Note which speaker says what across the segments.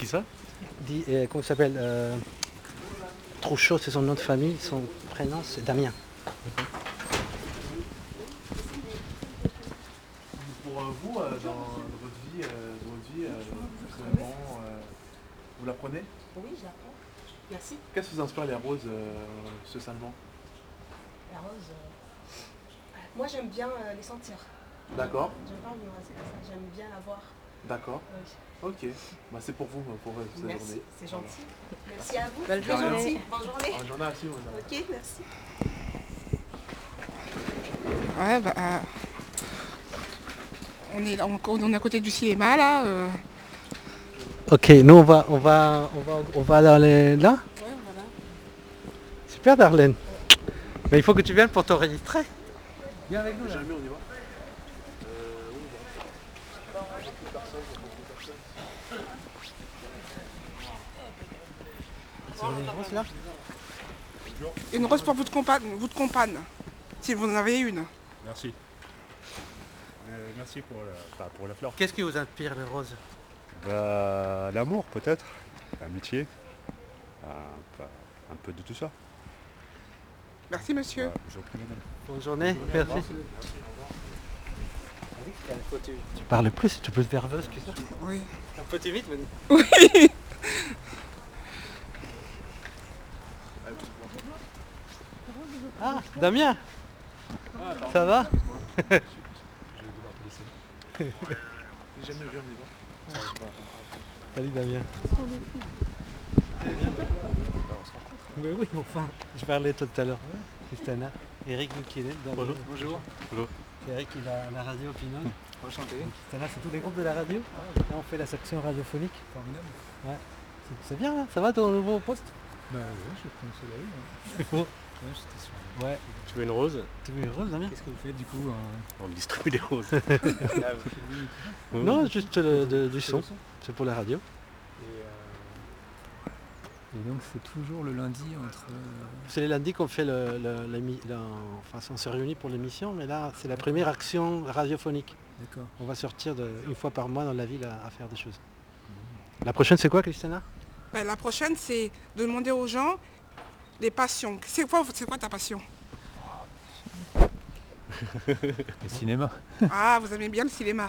Speaker 1: Qui ça?
Speaker 2: Comment il s'appelle Trouchot, c'est son nom de famille, son prénom c'est Damien.
Speaker 1: Pour vous, dans votre vie, personnellement, vous l'apprenez?
Speaker 3: Oui, je l'apprends. Merci.
Speaker 1: Qu'est-ce qui vous inspire les roses socialement?
Speaker 3: La rose, moi j'aime bien les sentir.
Speaker 1: D'accord.
Speaker 3: J'aime pas m'embrasser comme ça, j'aime bien la voir.
Speaker 1: D'accord.
Speaker 3: Oui.
Speaker 1: Ok. Bah, c'est pour vous, pour cette
Speaker 3: Merci,
Speaker 1: journée.
Speaker 3: c'est gentil. Merci à vous.
Speaker 4: Bonne
Speaker 3: Très
Speaker 4: journée.
Speaker 3: gentil. Bonne journée.
Speaker 1: Bonne journée aussi, madame.
Speaker 3: Ok, merci.
Speaker 4: Ouais, bah. On est à côté du cinéma là.
Speaker 2: Ok, nous on va aller là.
Speaker 4: Ouais, voilà.
Speaker 2: Super Darlene. Mais il faut que tu viennes pour t'enregistrer. Viens avec nous là.
Speaker 1: Jamais on y va.
Speaker 2: C'est une grosse là.
Speaker 4: Une rose pour votre compagne, si vous en avez une.
Speaker 5: Merci. Merci pour la fleur.
Speaker 2: Qu'est-ce qui vous inspire les roses?
Speaker 5: L'amour peut-être, l'amitié, un peu de tout ça.
Speaker 4: Merci monsieur.
Speaker 5: Je vous en prie, madame.
Speaker 2: Bonne journée, merci. Tu parles plus, tu peux te verveuse que ça.
Speaker 4: Oui.
Speaker 2: Un peu timide maintenant.
Speaker 4: Oui.
Speaker 2: Ah, Damien. Ça va?
Speaker 1: Jamais vu, on y va.
Speaker 2: Salut Damien. Mais oui, enfin, je parlais tout à l'heure. Christina, Eric Mukinen.
Speaker 1: Bonjour. Bonjour. Bonjour.
Speaker 2: Eric, il a la radio Pinot.
Speaker 1: Enchanté.
Speaker 2: Christina, c'est tous les groupes de la radio. Là, on fait la section radiophonique.
Speaker 1: Formidable.
Speaker 2: Ouais. C'est bien là, ça va ton nouveau poste?
Speaker 6: Bah ouais, je prends le soleil.
Speaker 2: C'est beau.
Speaker 6: Ouais, j'étais sur...
Speaker 2: Ouais.
Speaker 1: Tu veux une rose?
Speaker 2: Tu veux une rose, Damien?
Speaker 6: Qu'est-ce que vous faites du coup
Speaker 1: On distribue des roses.
Speaker 2: Non, juste du son. C'est pour la radio.
Speaker 6: Et donc c'est toujours le lundi entre...
Speaker 2: C'est les lundis qu'on fait enfin, on se réunit pour l'émission, mais là, c'est la première action radiophonique.
Speaker 6: D'accord.
Speaker 2: On va sortir une fois par mois dans la ville à faire des choses. La prochaine, c'est quoi, Christina?
Speaker 4: Ben, la prochaine, c'est de demander aux gens les passions. C'est quoi ta passion?
Speaker 6: Le cinéma.
Speaker 4: Ah, vous aimez bien le cinéma.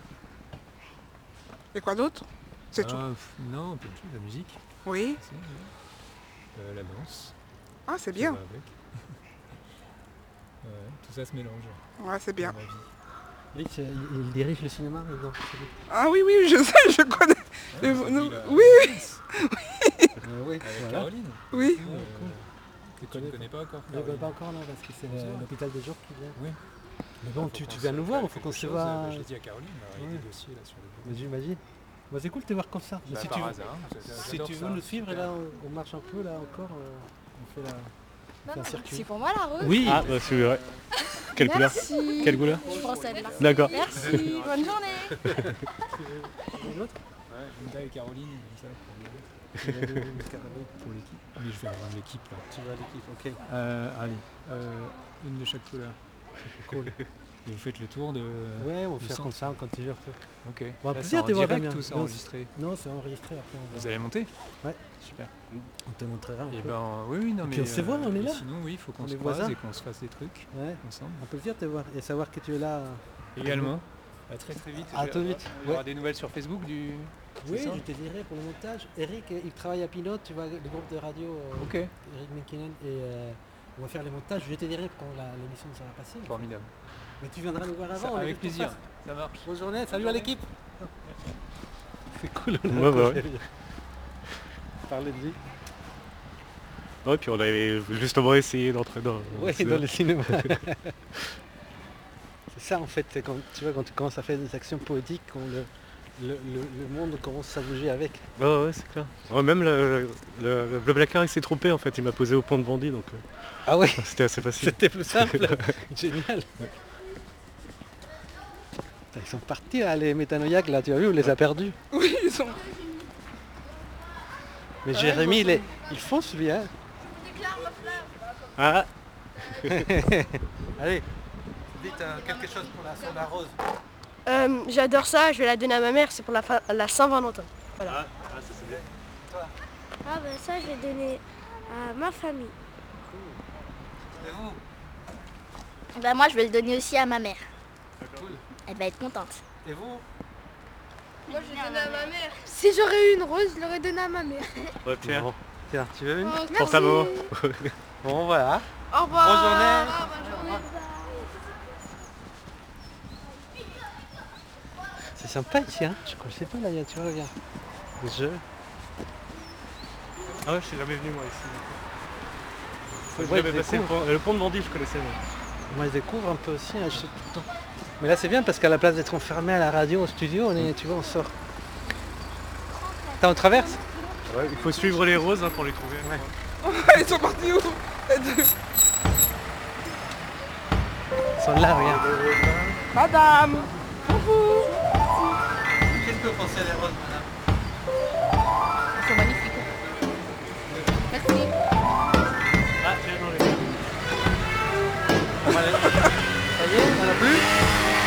Speaker 4: Et quoi d'autre? C'est tout.
Speaker 6: Non, plein de choses, la musique,
Speaker 4: Oui.
Speaker 6: aussi, la danse.
Speaker 4: Ah, c'est
Speaker 6: ça
Speaker 4: bien.
Speaker 6: va avec. Ouais, tout ça se mélange
Speaker 4: Ouais, c'est bien.
Speaker 6: dans ma vie.
Speaker 2: Lui, il dirige le cinéma maintenant.
Speaker 4: Ah oui, oui, je sais, je connais.
Speaker 6: Ouais,
Speaker 4: Vous-
Speaker 6: ça
Speaker 4: nous-
Speaker 6: dit, là,
Speaker 4: oui,
Speaker 2: Oui,
Speaker 6: Avec
Speaker 2: voilà.
Speaker 6: Caroline.
Speaker 4: oui.
Speaker 6: Que tu ne connais pas encore.
Speaker 2: Mais
Speaker 6: Caroline.
Speaker 2: pas encore là, parce que c'est l'hôpital de jour qui vient.
Speaker 6: Oui.
Speaker 2: Mais bon, tu viens nous voir, il faut qu'on se voit.
Speaker 6: J'ai dit à Caroline, il y a
Speaker 2: Ouais.
Speaker 6: des dossiers là sur le
Speaker 2: Mais j'imagine. Bah, c'est cool de te voir comme ça. Mais si tu veux,
Speaker 6: hasard.
Speaker 2: si tu veux nous suivre, et là, on marche un peu, là encore, on fait un circuit.
Speaker 7: C'est pour moi la rose.
Speaker 2: Oui,
Speaker 1: Ah, bah, c'est vrai. Quelle couleur?
Speaker 7: Merci.
Speaker 1: Quelle couleur?
Speaker 7: Je prends celle-là.
Speaker 1: D'accord.
Speaker 7: Merci, bonne journée.
Speaker 2: une autre.
Speaker 6: Ouais, Linda et Caroline, comme ça, pour l'équipe. Mais je vais avoir l'équipe là.
Speaker 2: Tu vas à l'équipe, ok.
Speaker 6: Allez, une de chaque couleur.
Speaker 2: Cool.
Speaker 6: Et vous faites le tour de...
Speaker 2: Ouais, on va
Speaker 6: du
Speaker 2: faire
Speaker 6: centre.
Speaker 2: comme ça, on continue un peu.
Speaker 6: Ok.
Speaker 2: Bon,
Speaker 6: Là,
Speaker 2: plaisir
Speaker 6: c'est en
Speaker 2: de te voir,
Speaker 6: direct
Speaker 2: Damien.
Speaker 6: ou c'est
Speaker 2: Non,
Speaker 6: enregistré?
Speaker 2: Non, c'est enregistré après.
Speaker 6: Vous allez monter?
Speaker 2: Ouais.
Speaker 6: Super.
Speaker 2: On te montrera un
Speaker 6: Et
Speaker 2: peu.
Speaker 6: ben oui, oui, non
Speaker 2: Et
Speaker 6: mais...
Speaker 2: puis on se voit, on est
Speaker 6: et
Speaker 2: là.
Speaker 6: Sinon, oui, il faut qu'on
Speaker 2: On
Speaker 6: se
Speaker 2: est
Speaker 6: croise
Speaker 2: voisins.
Speaker 6: et qu'on se fasse des trucs
Speaker 2: Ouais,
Speaker 6: ensemble.
Speaker 2: un plaisir de te voir et savoir que tu es là.
Speaker 6: Également. À très très vite.
Speaker 2: À tout vite.
Speaker 6: Il y aura des nouvelles sur Facebook du...
Speaker 2: Oui,
Speaker 6: c'est ça
Speaker 2: je te dirai pour le montage. Eric, il travaille à Pinot, tu vois, le groupe de radio
Speaker 6: Ok.
Speaker 2: Eric McKinnon. Et on va faire les montages. Je te dirai quand l'émission sera passée.
Speaker 6: Formidable.
Speaker 2: Mais tu viendras nous voir
Speaker 6: Ça,
Speaker 2: avant. on est
Speaker 6: avec
Speaker 2: tous en
Speaker 6: plaisir.
Speaker 2: face.
Speaker 6: Ça marche.
Speaker 2: Bonne journée, salut à l'équipe. C'est cool.
Speaker 1: Ouais, bah ouais.
Speaker 2: Parler de lui.
Speaker 1: Ouais, puis on avait justement essayé d'entrer dans...
Speaker 2: Oui, dans le cinéma. C'est ça en fait, c'est quand tu vois, quand tu commences à faire des actions poétiques, quand le monde commence à bouger avec.
Speaker 1: Ouais, ouais, c'est clair. Ouais, même le Blablacar il s'est trompé en fait, il m'a posé au pont de Vendée donc
Speaker 2: Ah oui,
Speaker 1: c'était assez facile.
Speaker 2: c'était plus simple. Génial. Putain, ils sont partis là, les métanoïaques là, tu as vu, on les a perdus.
Speaker 4: Oui, ils sont...
Speaker 2: Mais Jérémy, il fonce lui, hein.
Speaker 1: Ah,
Speaker 2: Allez, dites quelque chose pour sur la rose.
Speaker 7: J'adore ça, je vais la donner à ma mère, c'est pour la Saint-Valentin.
Speaker 1: Ah, ça c'est bien.
Speaker 8: Ah ben ça, je vais donner à ma famille.
Speaker 2: Et vous?
Speaker 7: Bah moi je vais le donner aussi à ma mère.
Speaker 2: Cool.
Speaker 7: Elle va être contente.
Speaker 2: Et vous?
Speaker 8: Moi, je vais donner à ma mère. Si j'aurais eu une rose, je l'aurais donnée à ma mère.
Speaker 1: Ouais, tiens.
Speaker 2: Bon. Tiens, tu veux une?
Speaker 1: Pour ta maman.
Speaker 2: Bon, voilà.
Speaker 8: Au revoir.
Speaker 2: Bonne journée.
Speaker 8: Bonne journée.
Speaker 2: C'est sympa ici, hein? Je connaissais pas là, tu vois, regarde. Le jeu.
Speaker 1: Ah ouais, je suis jamais venu moi ici.
Speaker 2: Ouais,
Speaker 1: J'avais
Speaker 2: je
Speaker 1: passé
Speaker 2: découvre.
Speaker 1: le pont de Vendée, je connaissais. Moi.
Speaker 2: Moi, je découvre un peu aussi, hein, je sais tout le temps. Mais là, c'est bien parce qu'à la place d'être enfermé à la radio, au studio, tu vois, on sort. Attends, on traverse?
Speaker 1: Ouais, il faut suivre les roses pour les trouver.
Speaker 2: Ouais.
Speaker 4: Ils sont partis où?
Speaker 2: Ils sont là, regarde.
Speaker 4: Madame. Bonjour.
Speaker 2: Qu'est-ce que vous pensez des roses, madame?
Speaker 7: Ils sont magnifiques. Merci.
Speaker 1: Ah, tiens, non, les
Speaker 2: On va les-